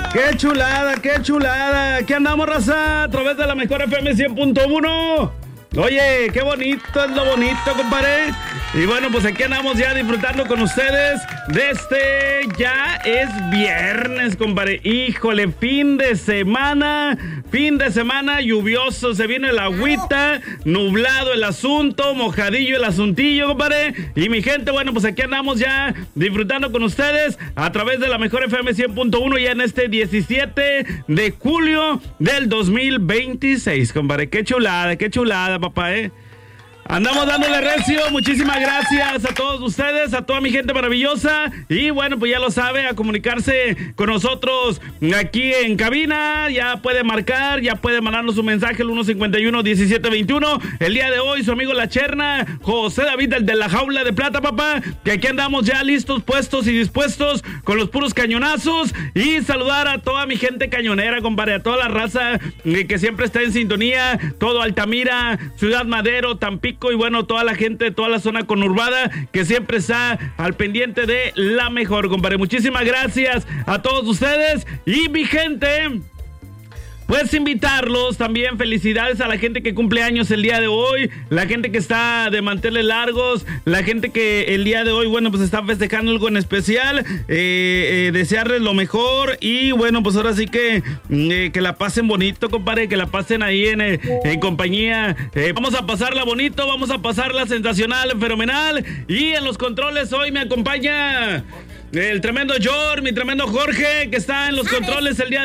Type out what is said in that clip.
¡Qué chulada, qué chulada! Aquí andamos, raza, a través de la mejor FM 100.1. Oye, qué bonito es lo bonito, compadre. Y bueno, pues aquí andamos ya disfrutando con ustedes de ya es viernes, compadre. Híjole, fin de semana lluvioso, se viene el agüita, nublado el asunto, mojadillo el asuntillo, compadre. Y mi gente, bueno, pues aquí andamos ya disfrutando con ustedes a través de la mejor FM 100.1 ya en este 17 de julio del 2026, compadre. Qué chulada, papá, Andamos dándole recio, muchísimas gracias a todos ustedes, a toda mi gente maravillosa. Y bueno, pues ya lo sabe, a comunicarse con nosotros aquí en cabina. Ya puede marcar, ya puede mandarnos un mensaje al 151-1721. El día de hoy, su amigo La Cherna, José David, el de la jaula de plata, papá. Que aquí andamos ya listos, puestos y dispuestos con los puros cañonazos. Y saludar a toda mi gente cañonera, compadre, a toda la raza que siempre está en sintonía. Todo Altamira, Ciudad Madero, Tampico. Y bueno, toda la gente de toda la zona conurbada que siempre está al pendiente de la mejor, compadre. Muchísimas gracias a todos ustedes. Y mi gente, pues invitarlos también, felicidades a la gente que cumple años el día de hoy, la gente que está de manteles largos, la gente que el día de hoy, bueno, pues está festejando algo en especial, desearles lo mejor y bueno, pues ahora sí que la pasen bonito, compadre, que la pasen ahí en compañía, vamos a pasarla bonito, vamos a pasarla sensacional, fenomenal, y en los controles hoy me acompaña el tremendo George, mi tremendo Jorge, que está en los controles el día